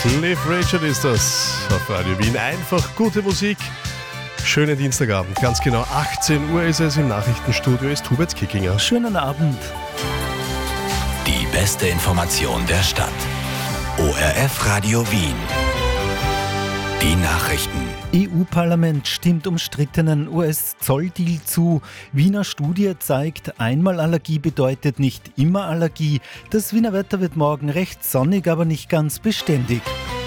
Cliff Richard ist das auf Radio Wien. Einfach gute Musik. Schönen Dienstagabend. Ganz genau 18 Uhr ist es. Im Nachrichtenstudio ist Hubert Kickinger. Schönen Abend. Die beste Information der Stadt. ORF Radio Wien. Die Nachrichten. EU-Parlament stimmt umstrittenen US-Zolldeal zu. Wiener Studie zeigt, einmal Allergie bedeutet nicht immer Allergie. Das Wiener Wetter wird morgen recht sonnig, aber nicht ganz beständig.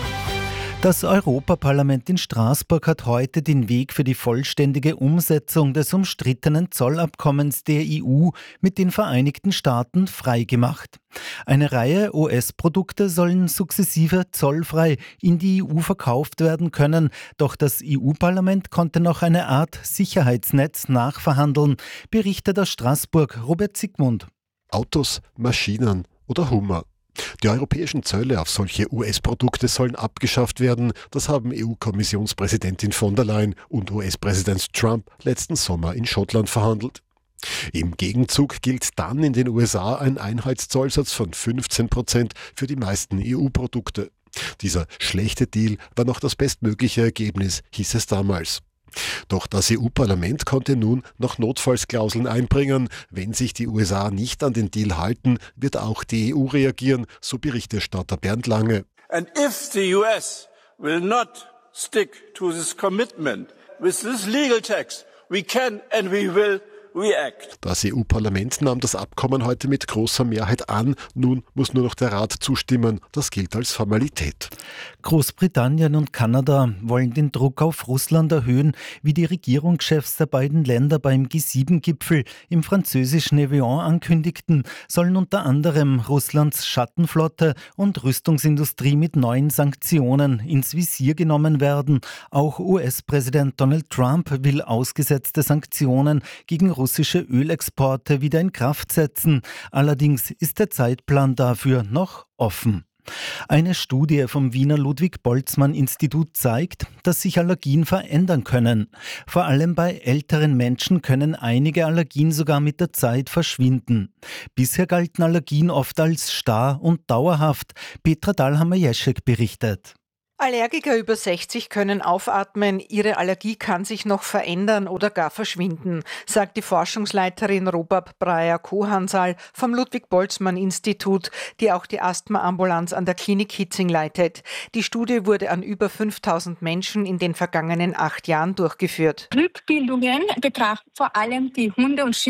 Das Europaparlament in Straßburg hat heute den Weg für die vollständige Umsetzung des umstrittenen Zollabkommens der EU mit den Vereinigten Staaten freigemacht. Eine Reihe US-Produkte sollen sukzessive zollfrei in die EU verkauft werden können, doch das EU-Parlament konnte noch eine Art Sicherheitsnetz nachverhandeln, berichtet aus Straßburg Robert Sigmund. Autos, Maschinen oder Hummer. Die europäischen Zölle auf solche US-Produkte sollen abgeschafft werden. Das haben EU-Kommissionspräsidentin von der Leyen und US-Präsident Trump letzten Sommer in Schottland verhandelt. Im Gegenzug gilt dann in den USA ein Einheitszollsatz von 15% für die meisten EU-Produkte. Dieser schlechte Deal war noch das bestmögliche Ergebnis, hieß es damals. Doch das EU-Parlament konnte nun noch Notfallsklauseln einbringen. Wenn sich die USA nicht an den Deal halten, wird auch die EU reagieren, so Berichterstatter Bernd Lange. And if the US will not stick to this commitment with this legal text, we can and we will react. Das EU-Parlament nahm das Abkommen heute mit großer Mehrheit an. Nun muss nur noch der Rat zustimmen. Das gilt als Formalität. Großbritannien und Kanada wollen den Druck auf Russland erhöhen, wie die Regierungschefs der beiden Länder beim G7-Gipfel im französischen Evian ankündigten, sollen unter anderem Russlands Schattenflotte und Rüstungsindustrie mit neuen Sanktionen ins Visier genommen werden. Auch US-Präsident Donald Trump will ausgesetzte Sanktionen gegen russische Ölexporte wieder in Kraft setzen. Allerdings ist der Zeitplan dafür noch offen. Eine Studie vom Wiener Ludwig-Boltzmann-Institut zeigt, dass sich Allergien verändern können. Vor allem bei älteren Menschen können einige Allergien sogar mit der Zeit verschwinden. Bisher galten Allergien oft als starr und dauerhaft. Petra Dahlhammer-Jeschek berichtet. Allergiker über 60 können aufatmen, ihre Allergie kann sich noch verändern oder gar verschwinden, sagt die Forschungsleiterin Robab Breyer-Kohansal vom Ludwig-Boltzmann-Institut, die auch die Asthma-Ambulanz an der Klinik Hitzing leitet. Die Studie wurde an über 5000 Menschen in den vergangenen 8 Jahren durchgeführt. Rückbildungen betrachten vor allem die Hunde- und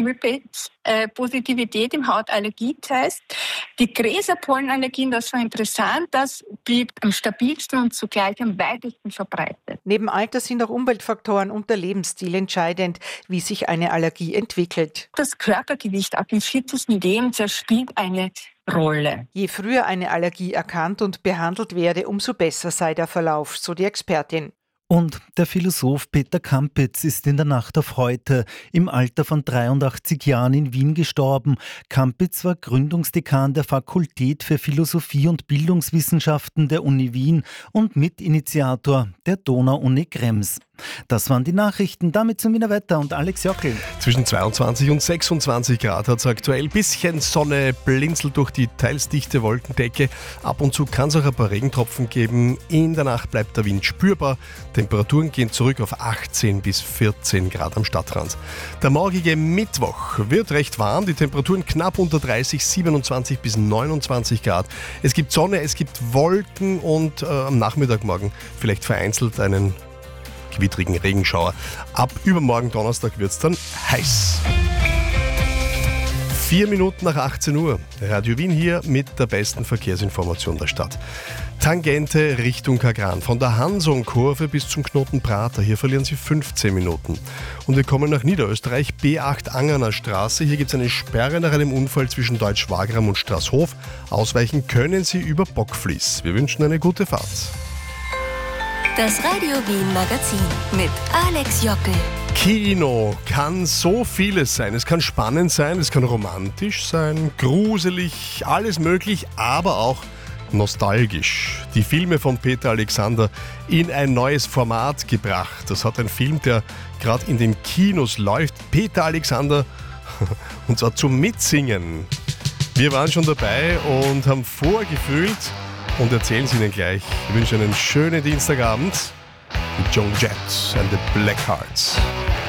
Schimmelpilz-Positivität im Hautallergietest. Die Gräserpollenallergien, das war interessant, das blieb am stabilsten und zugleich am weitesten verbreitet. Neben Alter sind auch Umweltfaktoren und der Lebensstil entscheidend, wie sich eine Allergie entwickelt. Das Körpergewicht ab dem 40. Lebensjahr spielt eine Rolle. Je früher eine Allergie erkannt und behandelt werde, umso besser sei der Verlauf, so die Expertin. Und der Philosoph Peter Kampitz ist in der Nacht auf heute im Alter von 83 Jahren in Wien gestorben. Kampitz war Gründungsdekan der Fakultät für Philosophie und Bildungswissenschaften der Uni Wien und Mitinitiator der Donau-Uni Krems. Das waren die Nachrichten, damit zum Wiener Wetter und Alex Jockel. Zwischen 22 und 26 Grad hat es aktuell. Bisschen Sonne blinzelt durch die teils dichte Wolkendecke. Ab und zu kann es auch ein paar Regentropfen geben. In der Nacht bleibt der Wind spürbar. Temperaturen gehen zurück auf 18 bis 14 Grad am Stadtrand. Der morgige Mittwoch wird recht warm. Die Temperaturen knapp unter 30, 27 bis 29 Grad. Es gibt Sonne, es gibt Wolken und am Nachmittag morgen vielleicht vereinzelt einen gewittrigen Regenschauer. Ab übermorgen Donnerstag wird es dann heiß. 4 Minuten nach 18 Uhr. Radio Wien hier mit der besten Verkehrsinformation der Stadt. Tangente Richtung Kagran. Von der Hansonkurve bis zum Knoten Prater. Hier verlieren Sie 15 Minuten. Und wir kommen nach Niederösterreich. B8 Angerner Straße. Hier gibt es eine Sperre nach einem Unfall zwischen Deutsch-Wagram und Straßhof. Ausweichen können Sie über Bockfließ. Wir wünschen eine gute Fahrt. Das Radio Wien Magazin mit Alex Jockel. Kino kann so vieles sein. Es kann spannend sein, es kann romantisch sein, gruselig, alles möglich, aber auch nostalgisch. Die Filme von Peter Alexander in ein neues Format gebracht. Das hat ein Film, der gerade in den Kinos läuft. Peter Alexander, und zwar zum Mitsingen. Wir waren schon dabei und haben vorgefühlt und erzählen es Ihnen gleich. Ich wünsche einen schönen Dienstagabend mit Joan Jett and the Blackhearts.